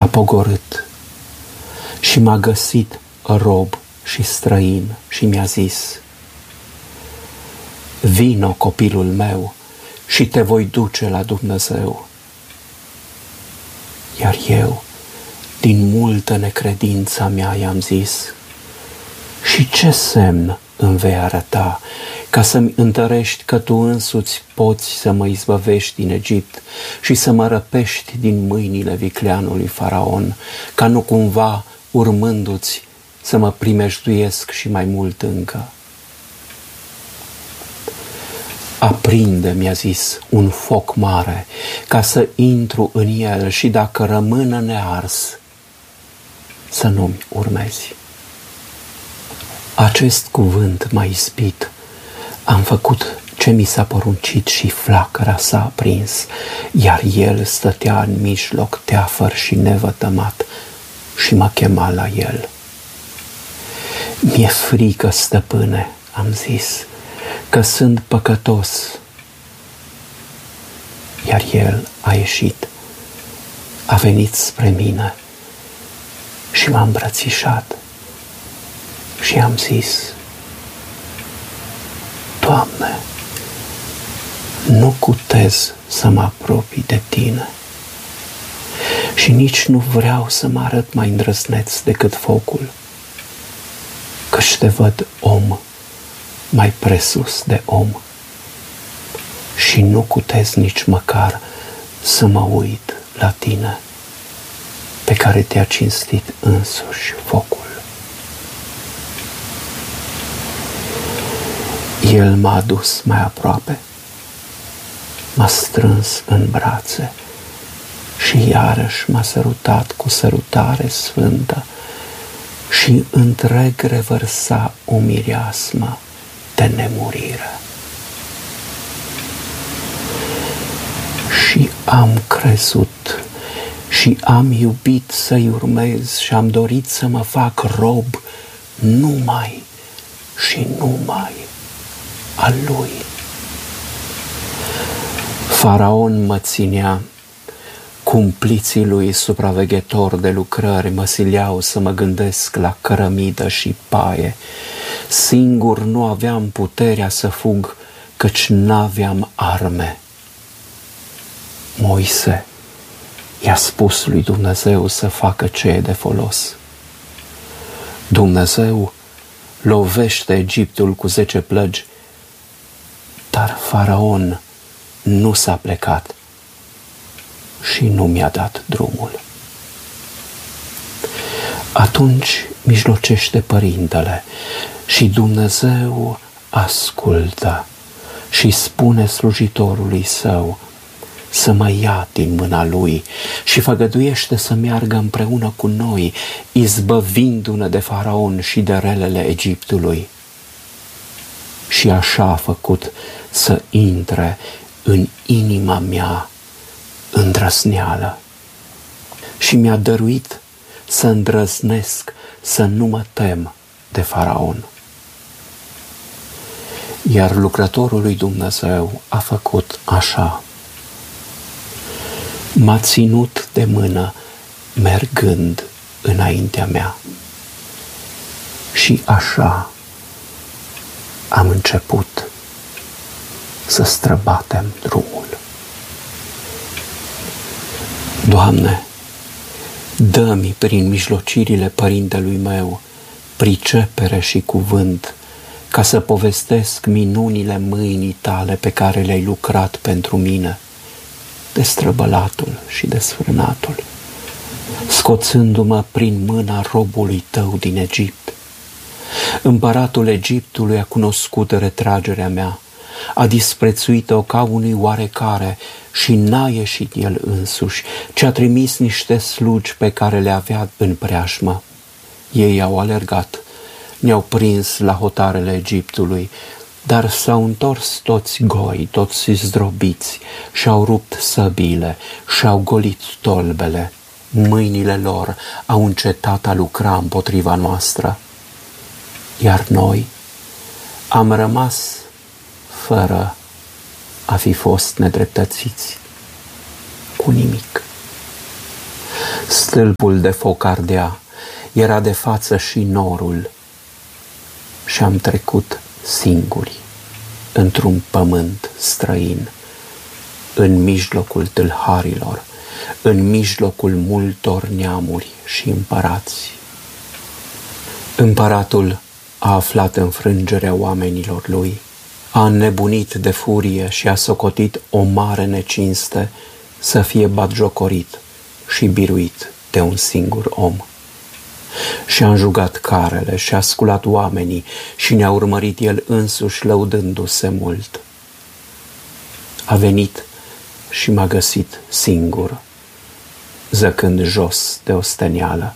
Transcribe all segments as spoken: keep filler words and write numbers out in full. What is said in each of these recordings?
pogorât și m-a găsit rob și străin și mi-a zis: vino, copilul meu, și te voi duce la Dumnezeu. Iar eu, din multă necredința mea, i-am zis: și ce semn îmi vei arăta ca să-mi întărești că tu însuți poți să mă izbăvești din Egipt și să mă răpești din mâinile vicleanului Faraon, ca nu cumva, urmându-ți, să mă primejduiesc și mai mult încă? Aprinde, mi-a zis, un foc mare, ca să intru în el și dacă rămână nears, să nu-mi urmezi. Acest cuvânt m-a ispit. Am făcut ce mi s-a poruncit și flacăra s-a aprins, iar el stătea în mijloc teafăr și nevătămat și mă chema la el. Mi-e frică, stăpâne, am zis, că sunt păcătos. Iar el a ieșit, a venit spre mine și m-a îmbrățișat și am zis: Doamne, nu cutez să mă apropii de Tine și nici nu vreau să mă arăt mai îndrăzneț decât focul, căci te văd om mai presus de om și nu cutez nici măcar să mă uit la Tine, pe care te-a cinstit însuși focul. El m-a adus mai aproape, m-a strâns în brațe și iarăși m-a sărutat cu sărutare sfântă și întreg revărsa o mireasmă de nemurire. Și am crezut și am iubit să-i urmez și am dorit să mă fac rob numai și numai al lui. Faraon mă ținea, cumpliții lui supraveghetori de lucrări mă sileau să mă gândesc la cărămidă și paie. Singur nu aveam puterea să fug, căci n-aveam arme. Moise i-a spus lui Dumnezeu să facă ce e de folos. Dumnezeu lovește Egiptul cu zece plăgi, dar Faraon nu s-a plecat și nu mi-a dat drumul. Atunci mijlocește Părintele și Dumnezeu ascultă și spune slujitorului său să mă ia din mâna lui și făgăduiește să meargă împreună cu noi, izbăvindu-ne de Faraon și de relele Egiptului. Și așa a făcut să intre în inima mea îndrăzneală și mi-a dăruit să îndrăznesc, să nu mă tem de Faraon. Iar lucrătorul lui Dumnezeu a făcut așa. M-a ținut de mână mergând înaintea mea și așa am început să străbatem drumul. Doamne, dă-mi prin mijlocirile părintelui meu pricepere și cuvânt, ca să povestesc minunile mâinii Tale pe care le-ai lucrat pentru mine, destrăbălatul și desfrânatul, scoțându-mă prin mâna robului Tău din Egipt. Împăratul Egiptului a cunoscut retragerea mea, a disprețuit-o ca unui oarecare și n-a ieșit el însuși, ci a trimis niște slugi pe care le avea în preajmă. Ei au alergat, ne-au prins la hotarele Egiptului, dar s-au întors toți goi, toți zdrobiți, și-au rupt săbile, și-au golit tolbele. Mâinile lor au încetat a lucra împotriva noastră, iar noi am rămas fără a fi fost nedreptățiți cu nimic. Stâlpul de foc ardea, era de față și norul și am trecut singuri într-un pământ străin, în mijlocul tâlharilor, în mijlocul multor neamuri și împărați. Împăratul a aflat înfrângerea oamenilor lui, a înnebunit de furie și a socotit o mare necinste să fie batjocorit și biruit de un singur om. Și-a înjugat carele și-a sculat oamenii și ne-a urmărit el însuși lăudându-se mult. A venit și m-a găsit singur, zăcând jos de ostenială.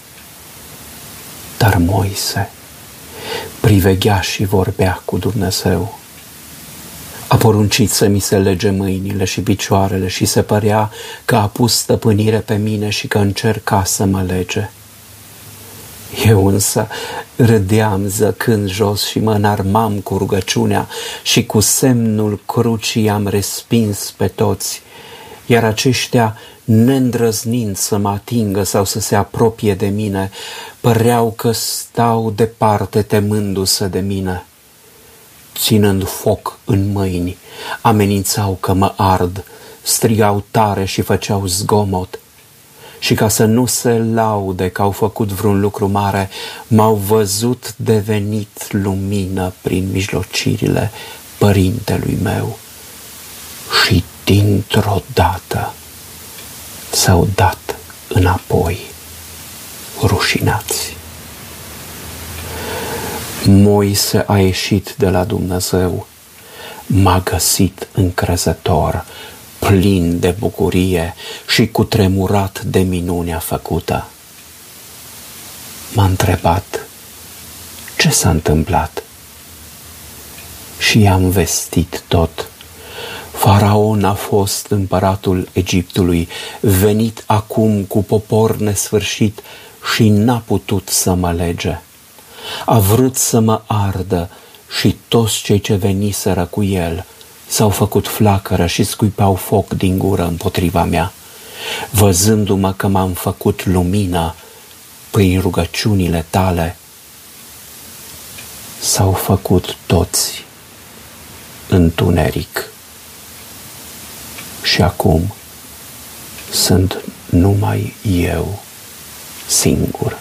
Dar Moise priveghea și vorbea cu Dumnezeu. A poruncit să mi se lege mâinile și picioarele și se părea că a pus stăpânire pe mine și că încerca să mă lege. Eu însă râdeam zăcând jos și mă înarmam cu rugăciunea și cu semnul crucii am respins pe toți, iar aceștia, neîndrăznind să mă atingă sau să se apropie de mine, păreau că stau departe temându-se de mine. Ținând foc în mâini, amenințau că mă ard, strigau tare și făceau zgomot. Și ca să nu se laude că au făcut vreun lucru mare, m-au văzut devenit lumină prin mijlocirile părintelui meu. Și dintr-o dată s-au dat înapoi rușinați. Moise a ieșit de la Dumnezeu, m-a găsit încrezător, plin de bucurie și cutremurat de minunea făcută. M-a întrebat ce s-a întâmplat și i-am vestit tot. Faraon a fost împăratul Egiptului, venit acum cu popor nesfârșit și n-a putut să mă lege. A vrut să mă ardă și toți cei ce veniseră cu el s-au făcut flacără și scuipau foc din gură împotriva mea. Văzându-mă că m-am făcut lumină prin rugăciunile tale, s-au făcut toți întuneric. Și acum sunt numai eu singur.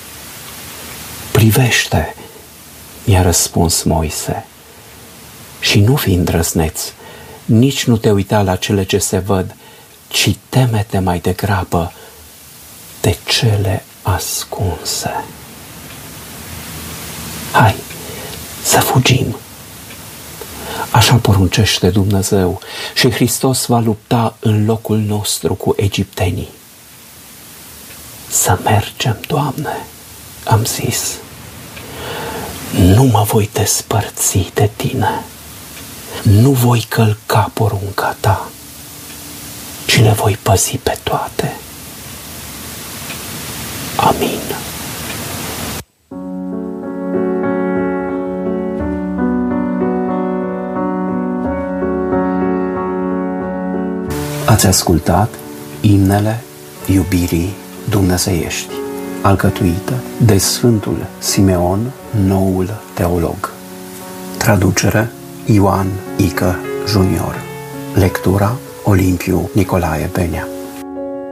Privește, mi-a răspuns Moise, și nu fi îndrăzneț, nici nu te uita la cele ce se văd, ci teme-te mai degrabă de cele ascunse. Hai, să fugim! Așa poruncește Dumnezeu și Hristos va lupta în locul nostru cu egiptenii. Să mergem, Doamne, am zis. Nu mă voi despărți de tine, nu voi călca porunca ta, ci le voi păzi pe toate. Amin. Ați ascultat Imnele Iubirii Dumnezeiești, alcătuită de Sfântul Simeon, noul teolog. Traducere Ioan Ică Junior. Lectura Olimpiu Nicolae Benea.